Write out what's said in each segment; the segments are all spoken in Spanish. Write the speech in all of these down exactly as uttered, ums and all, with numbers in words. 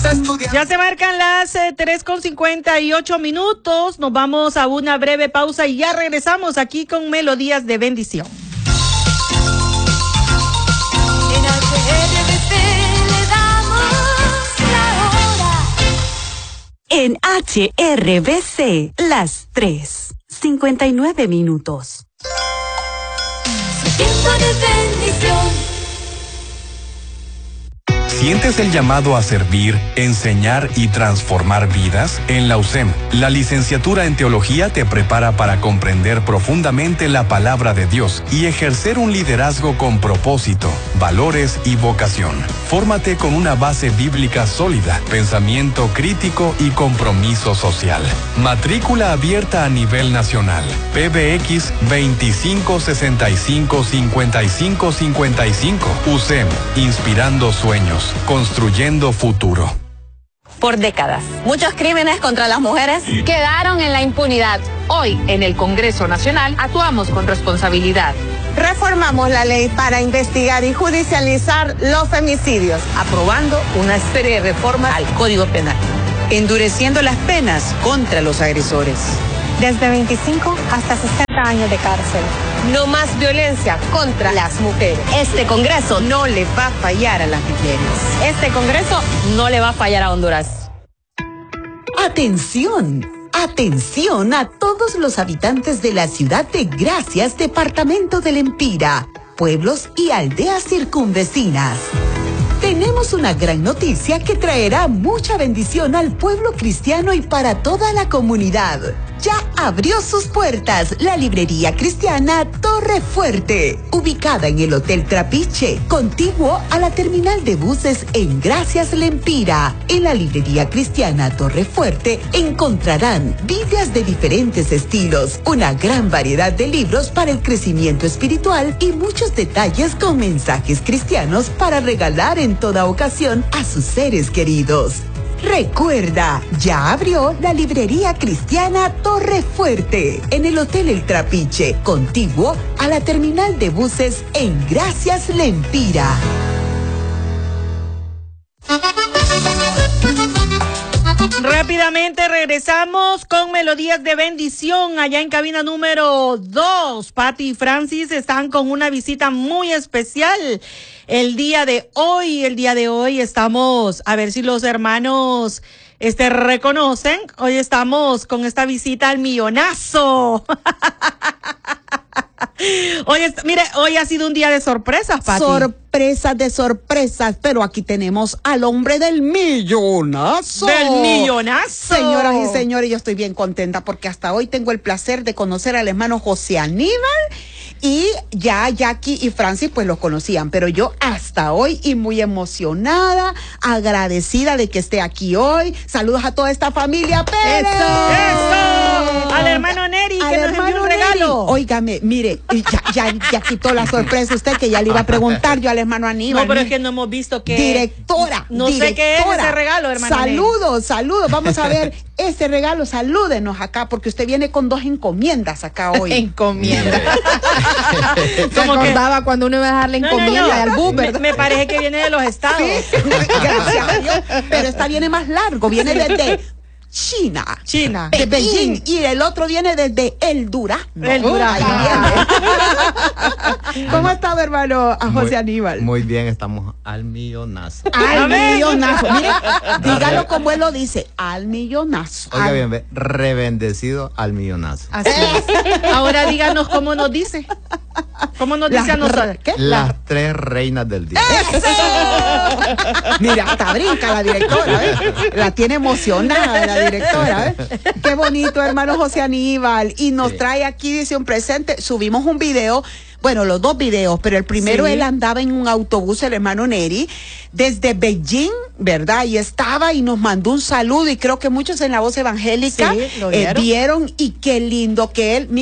Ya se marcan las eh, tres con cincuenta y ocho minutos. Nos vamos a una breve pausa y ya regresamos aquí con Melodías de Bendición. En H R B C le damos la hora. En H R B C, las tres cincuenta y nueve minutos. Tiempo de bendición. ¿Sientes el llamado a servir, enseñar y transformar vidas? En la U S E M, la licenciatura en Teología te prepara para comprender profundamente la palabra de Dios y ejercer un liderazgo con propósito, valores y vocación. Fórmate con una base bíblica sólida, pensamiento crítico y compromiso social. Matrícula abierta a nivel nacional. P B X veinticinco sesenta y cinco cincuenta y cinco cincuenta y cinco. U S E M, inspirando sueños, construyendo futuro. Por décadas, muchos crímenes contra las mujeres quedaron en la impunidad. Hoy, en el Congreso Nacional, actuamos con responsabilidad. Reformamos la ley para investigar y judicializar los femicidios, aprobando una serie de reformas al Código Penal, endureciendo las penas contra los agresores. Desde veinticinco hasta sesenta años de cárcel. No más violencia contra las mujeres. Este Congreso no le va a fallar a las mujeres. Este Congreso no le va a fallar a Honduras. Atención, atención a todos los habitantes de la ciudad de Gracias, departamento del Empira, pueblos y aldeas circunvecinas. Tenemos una gran noticia que traerá mucha bendición al pueblo cristiano y para toda la comunidad. Ya abrió sus puertas la librería cristiana Torre Fuerte, ubicada en el Hotel Trapiche, contiguo a la terminal de buses en Gracias Lempira. En la librería cristiana Torre Fuerte encontrarán Biblias de diferentes estilos, una gran variedad de libros para el crecimiento espiritual y muchos detalles con mensajes cristianos para regalar en toda ocasión a sus seres queridos. Recuerda, ya abrió la librería cristiana Torre Fuerte en el Hotel El Trapiche, contiguo a la terminal de buses en Gracias Lempira. Rápidamente regresamos con Melodías de Bendición allá en cabina número dos. Pati y Francis están con una visita muy especial el día de hoy. El día de hoy estamos, a ver si los hermanos este reconocen. Hoy estamos con esta visita al millonazo. Hoy es, mire, hoy ha sido un día de sorpresas, Pati. Sorpresas de sorpresas, pero aquí tenemos al hombre del millonazo. Del millonazo. Señoras y señores, yo estoy bien contenta porque hasta hoy tengo el placer de conocer al hermano José Aníbal. Y ya Jackie y Francis pues los conocían, pero yo hasta hoy y muy emocionada, agradecida de que esté aquí hoy. Saludos a toda esta familia Pérez. ¡Eso! ¡Eso! Al hermano Neri, que nos envió un regalo. Óigame, mire, ya, ya, ya quitó la sorpresa usted, que ya le iba a preguntar yo al hermano Aníbal. No, pero es que no hemos visto que... Directora. No directora. sé qué es ese regalo, hermano Neri. Saludos, saludos. Vamos a ver ese regalo. Salúdenos acá, porque usted viene con dos encomiendas acá hoy. Encomienda. Como acordaba cuando uno iba a dejar la encomienda no, no, no. al bus, ¿verdad? Me, me parece que viene de los estados. Sí, gracias a Dios. Pero esta viene más largo, viene desde China. China. De Beijing. Y el otro viene desde El Durazno. El Durazno. ¿Cómo está, hermano, a José muy, Aníbal? Muy bien, estamos al millonazo. Al millonazo. Mire, dígalo como él lo dice, al millonazo. Oiga al... bien, ve, rebendecido al millonazo. Así es. Ahora díganos cómo nos dice. ¿Cómo nos dice Las, a nosotros? ¿Qué? Las La... tres reinas del día. ¡Eso! Mira, hasta brinca la directora, ¿eh? La tiene emocionada la directora, ¿eh? Qué bonito, hermano José Aníbal. Y nos sí. trae aquí, dice, un presente. Subimos un video, bueno, los dos videos, pero el primero sí. él andaba en un autobús, el hermano Neri, desde Beijing, ¿verdad? Y estaba y nos mandó un saludo, y creo que muchos en la Voz Evangélica sí, eh, vieron, y qué lindo que él, mire,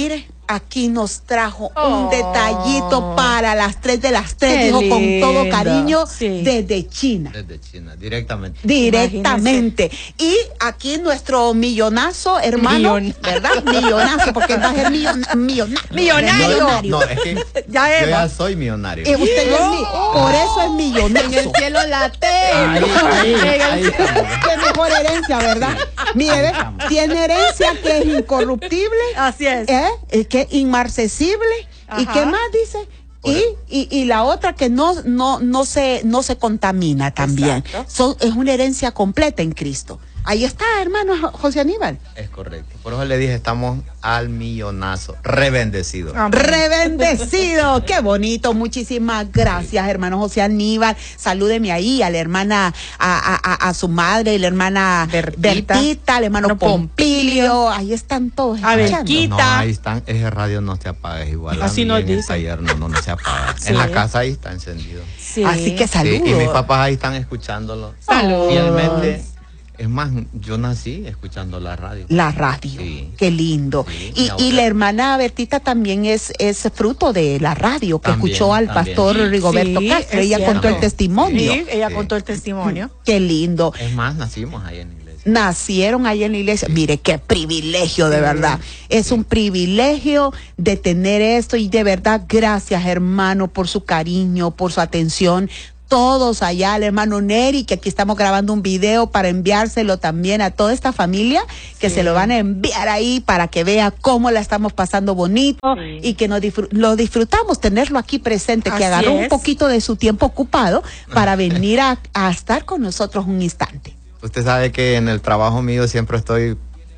aquí nos trajo Oh. un detallito para las tres de las tres, Qué dijo con todo lindo. cariño, Sí. desde China. Desde China, directamente. Directamente. Y aquí nuestro millonazo, hermano, Millon- ¿verdad? Millonazo, porque va a ser millon, millona- Millonario. No, es que Ya yo es. ya soy millonario. Eh, usted ya es mi- por eso es millonazo. En el cielo late. Ahí, ahí, ahí estamos. Qué mejor herencia, ¿verdad? Mire, ve, tiene herencia que es incorruptible, Así es. ¿eh? Eh, que es inmarcesible. ¿Y Ajá. qué más dice? Y, y, y la otra que no, no, no se, no se contamina también. Exacto. Son- es una herencia completa en Cristo. Ahí está, hermano Jo- José Aníbal. Es correcto. Por eso le dije, estamos al millonazo, rebendecido. Amén. Rebendecido, qué bonito, muchísimas gracias, hermano José Aníbal. Salúdeme ahí a la hermana, a, a, a, a su madre, la hermana Bertita. Bertita, al hermano Hermano Pompilio, ahí están todos. A escuchando. Belquita. No, ahí están, ese radio no se apaga, es igual Así a mí nos en el dicen. taller, no, no, no se apaga. Sí. En la casa ahí está encendido. Sí. Así que Sí, saludos. y mis papás ahí están escuchándolo. Saludos. Fielmente. Es más, yo nací escuchando la radio. La radio, Sí. qué lindo. Sí, y, mi y abuela. la hermana Bertita también es, es fruto de la radio, que También, escuchó al también. pastor Sí, Rigoberto sí, Castro. es Ella cierto. contó el testimonio. Sí, ella Sí. contó el testimonio. Qué lindo. Es más, nacimos ahí en la iglesia. Nacieron ahí en la iglesia. Mire, qué privilegio, de verdad. Es un privilegio de tener esto y de verdad, gracias, hermano, por su cariño, por su atención. Todos allá, al hermano Neri, que aquí estamos grabando un video para enviárselo también a toda esta familia, que Sí. se lo van a enviar ahí para que vea cómo la estamos pasando bonito Sí. y que nos disfr- lo disfrutamos tenerlo aquí presente, Así que agarró un es. poquito de su tiempo ocupado para venir a, a estar con nosotros un instante. Usted sabe que en el trabajo mío siempre estoy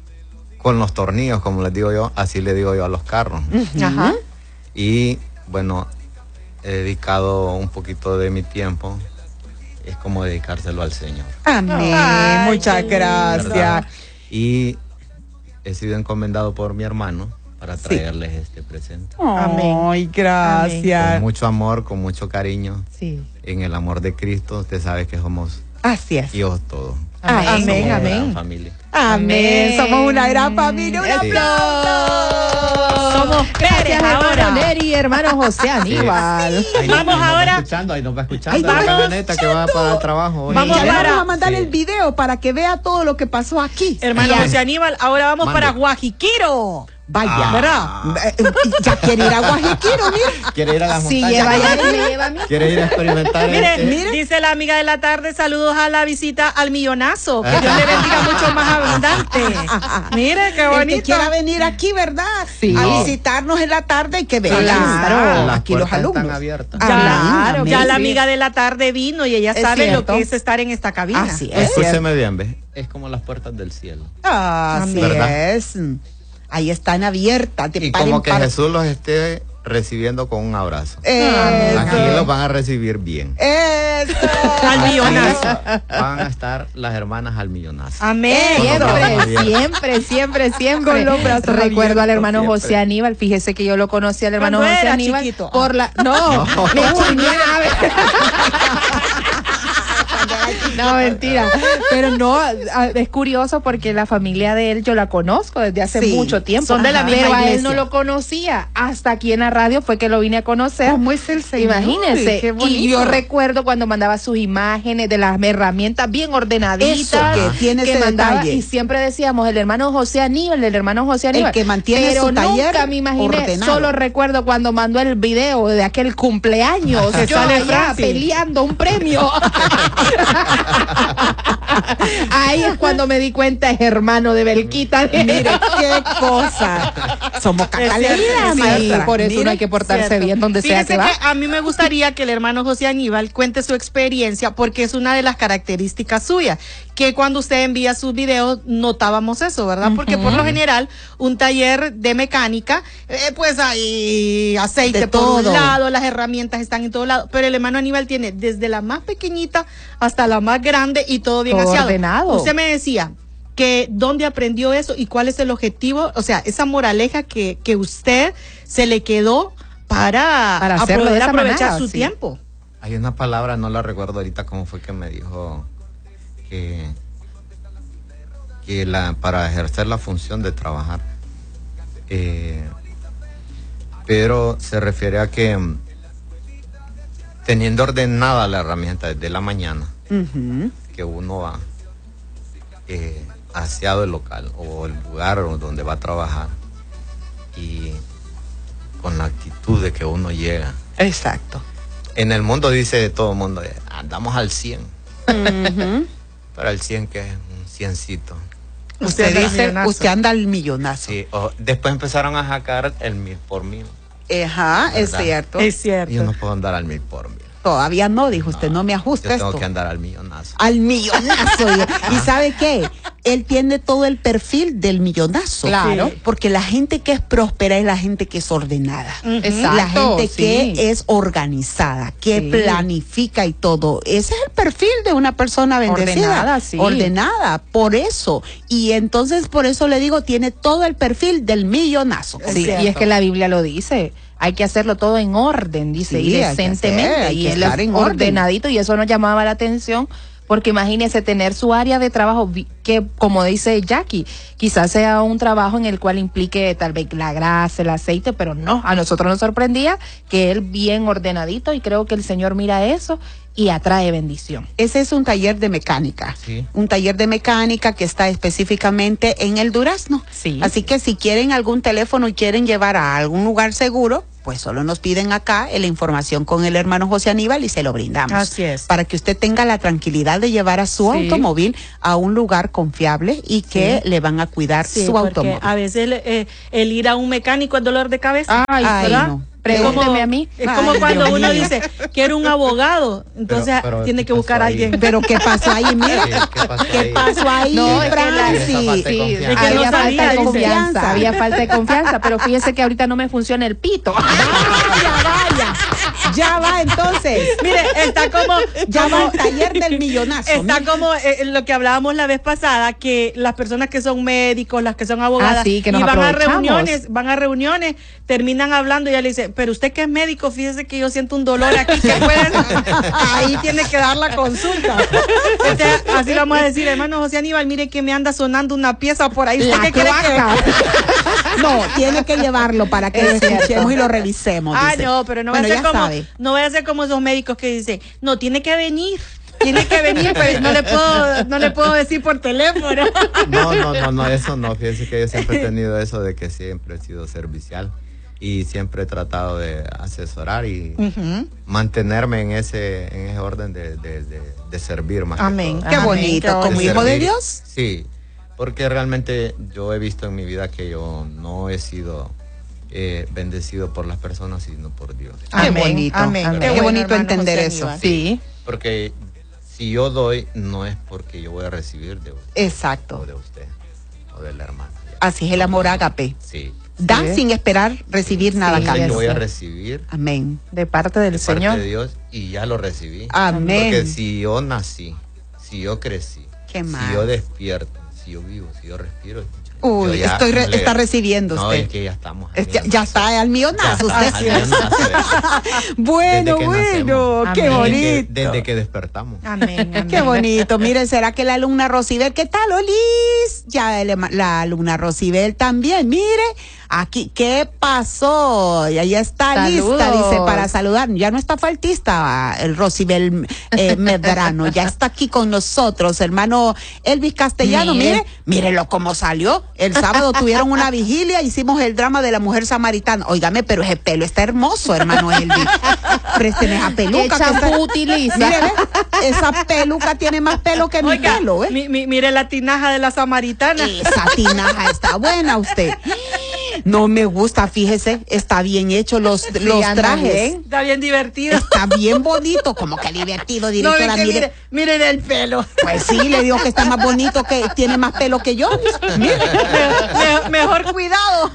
con los tornillos, como les digo yo, así le digo yo a los carros. Ajá. Y bueno, he dedicado un poquito de mi tiempo, es como dedicárselo al Señor. Amén. Ay, Muchas qué gracias. ¿verdad? Y he sido encomendado por mi hermano para Sí. traerles este presente. Amén. Ay, gracias. Con mucho amor, con mucho cariño, Sí. en el amor de Cristo, usted sabe que somos Así es. hijos todos. Amén, Somos amén, una amén. gran familia. Amén. Somos una gran familia. Un Sí. aplauso. Somos Pérez ahora. Neri, hermano José Aníbal. Ahí Vamos nos va ahora. escuchando, ahí nos va escuchando Ahí la vamos. camioneta que va para el trabajo hoy. Vamos Ya le para- vamos a mandar Sí. el video para que vea todo lo que pasó aquí. Hermano Ya. José Aníbal, ahora vamos Mande. para Guajiquiro. Vaya, Ah. ¿verdad? Eh, eh, Ya quiere ir a Guajiquiro, mira. ¿Quiere ir a las Sí, montañas? lleva ya, me lleva a mí. ¿Quiere ir a experimentar? Mire, este? mire. dice la amiga de la tarde, saludos a la visita al millonazo. Que Dios le bendiga mucho más abundante. Mire, qué El que bonito. quiera venir aquí, ¿verdad? Sí. A No. visitarnos en la tarde y que venga. Claro. Las Aquí los puertas están alumnos. abiertas. Ya, Claro, ya amén. la amiga de la tarde vino y ella Es sabe cierto. lo que es estar en esta cabina. Así es. Escúcheme bien, ¿ves? Es como las puertas del cielo. Así ¿Verdad? es. Ahí están abiertas. De Y par en como que par. Jesús los esté recibiendo con un abrazo. Eso. Aquí los van a recibir bien. Eso. Al millonazo. Van a estar las hermanas al millonazo. Amén. Siempre, siempre, siempre, siempre. Con los brazos Recuerdo al abiertos, hermano siempre. José Aníbal. Fíjese que yo lo conocí al hermano ¿Cuándo José era Aníbal chiquito? por la. No, No. me chineaba. No, mentira. Pero no, a- es curioso porque la familia de él yo la conozco desde hace Sí, mucho tiempo. son de la misma Pero a él iglesia. no lo conocía. Hasta aquí en la radio fue que lo vine a conocer. ¿Cómo es el Señor? Imagínense. Qué bonito. Y yo recuerdo cuando mandaba sus imágenes de las herramientas bien ordenaditas. Eso, que tiene ese mandaba, detalle. y siempre decíamos el hermano José Aníbal, el hermano José Aníbal. que mantiene Pero su taller nunca me imaginé, ordenado. solo recuerdo cuando mandó el video de aquel cumpleaños. Que yo sale allá Francis. peleando un premio. Ahí es cuando me di cuenta, es hermano de Belquita. Mire, qué cosa. Somos Es cierto, cacaleras, es maestra. Sí, por eso Mire, no hay que portarse Cierto. bien donde sea Fíjese que va. que a mí me gustaría que el hermano José Aníbal cuente su experiencia porque es una de las características suyas, que cuando usted envía sus videos notábamos eso, ¿verdad? Porque por lo general un taller de mecánica, eh, pues hay aceite De por todo. un lado, las herramientas están en todo lado, pero el hermano Aníbal tiene desde la más pequeñita hasta la más grande y todo bien Todo aseado. ordenado. Usted me decía que dónde aprendió eso y cuál es el objetivo, o sea, esa moraleja que, que usted se le quedó para, Para a hacerlo de poder esa aprovechar manera, su sí. tiempo. Hay una palabra, no la recuerdo ahorita cómo fue que me dijo que, que la, para ejercer la función de trabajar, eh, pero se refiere a que mm, teniendo ordenada la herramienta desde la mañana, Ujú. que uno va eh, aseado el local o el lugar donde va a trabajar y con la actitud de que uno llega. Exacto. En el mundo dice todo el mundo, eh, andamos al cien, Ujú. pero el cien que es un ciencito. Usted anda al dice, millonazo. usted anda al millonazo. Sí, o- después empezaron a sacar el mil por mil. Ajá, es ¿Verdad? cierto. Es cierto. Y yo no puedo andar al mil por mil. Todavía no, dijo usted, no me ajusta Yo esto. tengo que andar al millonazo. Al millonazo. y, y ¿sabe qué? Él tiene todo el perfil del millonazo. Claro. Sí. Porque la gente que es próspera es la gente que es ordenada. Exacto, La gente sí. que es organizada, que Sí. planifica y todo. Ese es el perfil de una persona bendecida. Ordenada, sí. Ordenada, por eso. Y entonces, por eso le digo, tiene todo el perfil del millonazo. Sí, y es que la Biblia lo dice. Hay que hacerlo todo en orden, dice, Sí, y hay que decentemente. hacer, hay y que él estar es en orden. ordenadito, y eso nos llamaba la atención, porque imagínese tener su área de trabajo, vi- que como dice Jackie, quizás sea un trabajo en el cual implique tal vez la grasa, el aceite, pero no, a nosotros nos sorprendía que él bien ordenadito, y creo que el Señor mira eso y atrae bendición. Ese es un taller de mecánica. Sí. Un taller de mecánica que está específicamente en el Durazno. Sí. Así que si quieren algún teléfono y quieren llevar a algún lugar seguro, pues solo nos piden acá la información con el hermano José Aníbal y se lo brindamos. Así es. Para que usted tenga la tranquilidad de llevar a su Sí. automóvil a un lugar confiable y que le van a cuidar Sí, su porque automóvil. a veces eh, el ir a un mecánico es dolor de cabeza. Ay, Ay, ¿verdad? no. Pregúnteme como- a mí. Es como Ay, cuando Dios uno mío. dice, quiero un abogado, entonces Pero- pero, tiene ¿qué que buscar pasó a ahí? alguien. Pero ¿qué pasó ahí? Mira, Sí, ¿qué pasó ¿qué ahí? pasó ahí, No, es que la- Francis? Esa falta de Sí, confianza. Es que no había sabía, falta de dice. confianza, había falta de confianza, pero fíjese que ahorita no me funciona el pito. Vaya, vaya. Ya va entonces. Mire, está como, Ya como- va el taller del millonazo. Está mira. como eh, lo que hablábamos la vez pasada, que las personas que son médicos, las que son abogadas, Ah, sí, que nos y van a aprovechamos. reuniones, van a reuniones, terminan hablando y ella le dice, pero usted que es médico, fíjese que yo siento un dolor aquí, que pueden, ahí tiene que dar la consulta. Entonces, así le vamos a decir, hermano José Aníbal, mire que me anda sonando una pieza por ahí. ¿Usted La qué cree cloaca. que- No, tiene que llevarlo para que lo Es cierto. escuchemos y lo revisemos. Ah, dice. no, pero no Bueno, vaya a ya ser como, sabe. no vaya a ser como esos médicos que dicen, no, tiene que venir. Tiene que venir, pero no le puedo, no le puedo decir por teléfono. No, no, no, no, eso no. Fíjense que yo siempre he tenido eso de que siempre he sido servicial y siempre he tratado de asesorar y Ujú. mantenerme en ese, en ese orden de, de, de, de servir más. que Amén. todo. Qué Amén, bonito, qué como bonito. hijo de servir. Dios. Sí, porque realmente yo he visto en mi vida que yo no he sido eh, bendecido por las personas, sino por Dios. Qué Amén, bonito. amén. Qué, Qué bueno, bonito hermano entender José eso. Aníbal. Sí. Porque si yo doy, no es porque yo voy a recibir de usted, o Exacto. de usted, o del hermano. Así es el amor ágape. Sí. Da Sí. sin esperar recibir nada a Sí, cambio. Yo voy a cierto. recibir Amén. De parte del de parte Señor. de Dios y ya lo recibí. Amén. Porque si yo nací, si yo crecí, Qué mal. si yo despierto, si yo vivo, si yo respiro. Uy, yo ya estoy re- le- está recibiendo No, usted. es que ya estamos. Es- ya, al ya está al millonazo Ya está, usted. al millonazo. Bueno, Desde que bueno, nacemos. qué Amén. bonito. Desde que, desde que despertamos. Amén, amén. Qué bonito. Miren, ¿será que la alumna Rosibel, qué tal, Olis? Ya el- la alumna Rosibel también. Mire, aquí, ¿qué pasó? Y ahí está Saludos. lista, dice, para saludar. Ya no está faltista el Rosibel eh, Medrano. Ya está aquí con nosotros, hermano Elvis Castellano. Mire. Mire, mírelo cómo salió. El sábado tuvieron una vigilia, hicimos el drama de la mujer samaritana. Óigame, pero ese pelo está hermoso, hermano Elvis. Presten esa ¿Qué peluca. que champú está- utiliza? Mire, ve, esa peluca tiene más pelo que mi Oiga, pelo, ¿eh? mi- mi- mire la tinaja de la samaritana. Esa tinaja está buena usted. No me gusta, fíjese, está bien hecho los, los anda trajes. bien. Está bien divertido. Está bien bonito, como que divertido, No, directora. es que mire. mire, miren el pelo. Pues sí, le digo que está más bonito, que tiene más pelo que yo. Mire. Me- me- mejor cuidado.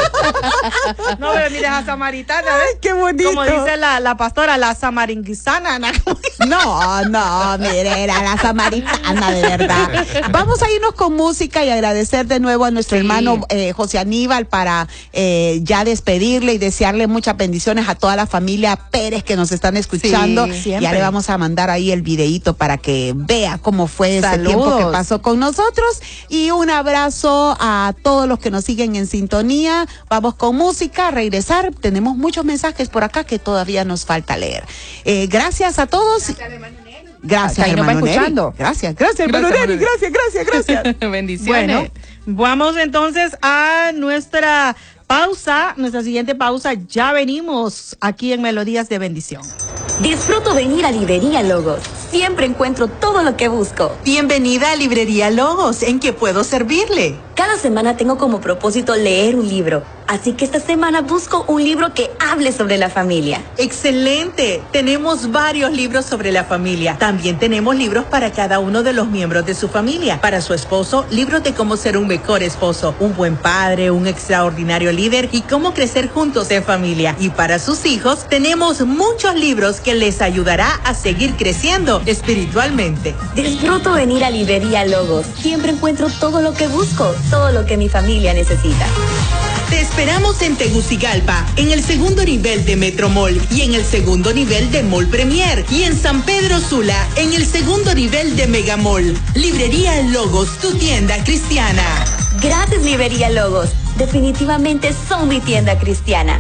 No, pero mire a samaritana, ¿ves? Qué bonito. Como dice la, la pastora, la samaringuisana. ¿no? No, no, mire, era la samaritana, de verdad. Vamos a irnos con música y agradecer de nuevo a nuestro Sí. hermano eh, José Aníbal para para eh, ya despedirle y desearle muchas bendiciones a toda la familia Pérez que nos están escuchando. Sí, ya le vamos a mandar ahí el videíto para que vea cómo fue ese Saludos. tiempo que pasó con nosotros. Y un abrazo a todos los que nos siguen en sintonía. Vamos con música, a regresar. Tenemos muchos mensajes por acá que todavía nos falta leer. Eh, gracias a todos. Gracias, Ahí nos va hermano Neri. escuchando. Gracias, gracias, hermano Gracias, Neri. hermano Gracias, gracias, gracias. Bendiciones. Bueno, vamos entonces a nuestra pausa, nuestra siguiente pausa. Ya venimos aquí en Melodías de Bendición. Disfruto venir a Librería Logos. Siempre encuentro todo lo que busco. Bienvenida a Librería Logos. ¿En qué puedo servirle? Cada semana tengo como propósito leer un libro. Así que esta semana busco un libro que hable sobre la familia. Excelente. Tenemos varios libros sobre la familia. También tenemos libros para cada uno de los miembros de su familia. Para su esposo, libros de cómo ser un mejor esposo, un buen padre, un extraordinario líder y cómo crecer juntos en familia. Y para sus hijos, tenemos muchos libros que les ayudará a seguir creciendo espiritualmente. Disfruto venir a Librería Logos. Siempre encuentro todo lo que busco, todo lo que mi familia necesita. Te esperamos en Tegucigalpa, en el segundo nivel de Metro Mall y en el segundo nivel de Mall Premier y en San Pedro Sula, en el segundo nivel de Mega Mall. Librería Logos, tu tienda cristiana. Gracias, Librería Logos. Definitivamente son mi tienda cristiana.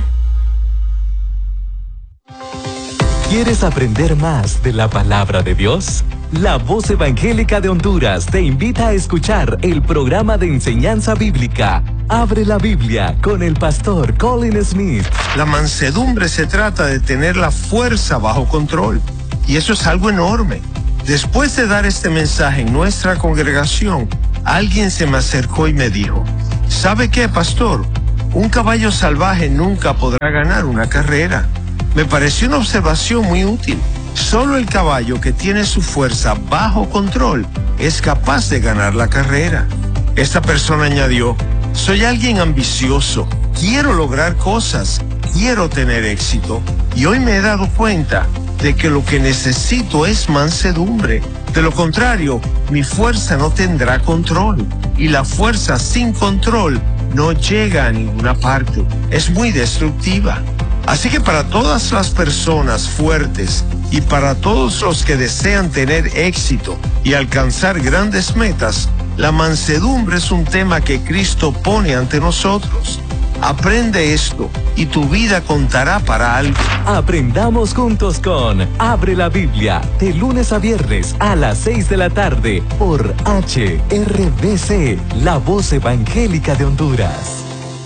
¿Quieres aprender más de la palabra de Dios? La Voz Evangélica de Honduras te invita a escuchar el programa de enseñanza bíblica Abre la Biblia con el pastor Colin Smith. La mansedumbre se trata de tener la fuerza bajo control, y eso es algo enorme. Después de dar este mensaje en nuestra congregación, alguien se me acercó y me dijo: ¿sabe qué, pastor? Un caballo salvaje nunca podrá ganar una carrera. Me pareció una observación muy útil. Solo el caballo que tiene su fuerza bajo control es capaz de ganar la carrera. Esta persona añadió: soy alguien ambicioso, quiero lograr cosas, quiero tener éxito, y hoy me he dado cuenta de que lo que necesito es mansedumbre. De lo contrario, mi fuerza no tendrá control, y la fuerza sin control no llega a ninguna parte. Es muy destructiva. Así que para todas las personas fuertes y para todos los que desean tener éxito y alcanzar grandes metas, la mansedumbre es un tema que Cristo pone ante nosotros. Aprende esto y tu vida contará para algo. Aprendamos juntos con Abre la Biblia, de lunes a viernes a las seis de la tarde por H R B C, la Voz Evangélica de Honduras.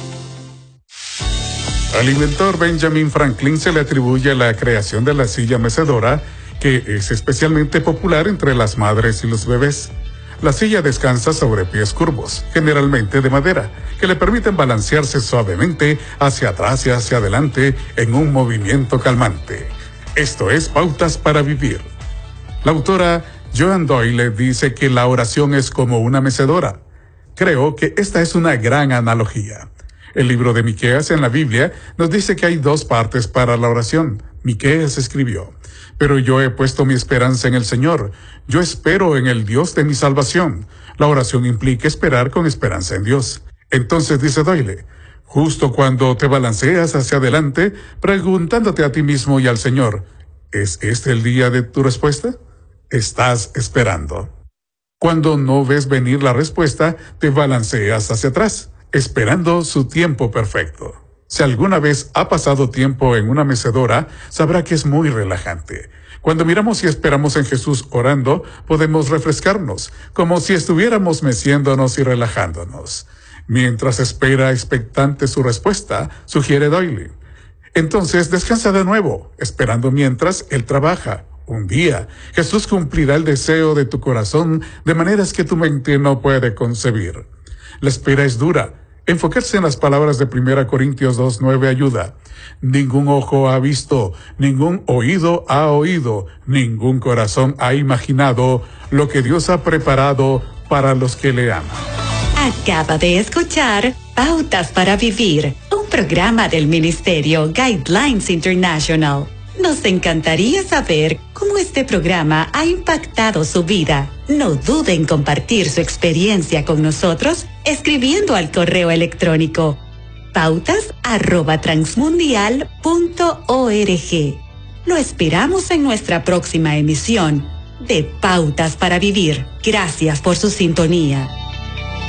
Al inventor Benjamin Franklin se le atribuye la creación de la silla mecedora, que es especialmente popular entre las madres y los bebés. La silla descansa sobre pies curvos, generalmente de madera, que le permiten balancearse suavemente hacia atrás y hacia adelante en un movimiento calmante. Esto es Pautas para Vivir. La autora Joan Doyle dice que la oración es como una mecedora. Creo que esta es una gran analogía. El libro de Miqueas en la Biblia nos dice que hay dos partes para la oración. Miqueas escribió: pero yo he puesto mi esperanza en el Señor. Yo espero en el Dios de mi salvación. La oración implica esperar con esperanza en Dios. Entonces dice Doyle, justo cuando te balanceas hacia adelante, preguntándote a ti mismo y al Señor, ¿es este el día de tu respuesta? Estás esperando. Cuando no ves venir la respuesta, te balanceas hacia atrás, esperando su tiempo perfecto. Si alguna vez ha pasado tiempo en una mecedora, sabrá que es muy relajante. Cuando miramos y esperamos en Jesús orando, podemos refrescarnos, como si estuviéramos meciéndonos y relajándonos. Mientras espera expectante su respuesta, sugiere Doyle. Entonces descansa de nuevo, esperando mientras Él trabaja. Un día, Jesús cumplirá el deseo de tu corazón de maneras que tu mente no puede concebir. La espera es dura. Enfocarse en las palabras de primera Corintios dos nueve ayuda. Ningún ojo ha visto, ningún oído ha oído, ningún corazón ha imaginado lo que Dios ha preparado para los que le aman. Acaba de escuchar Pautas para Vivir, un programa del Ministerio Guidelines International. Nos encantaría saber cómo este programa ha impactado su vida. No dude en compartir su experiencia con nosotros escribiendo al correo electrónico pautas arroba transmundial punto org. Lo esperamos en nuestra próxima emisión de Pautas para Vivir. Gracias por su sintonía.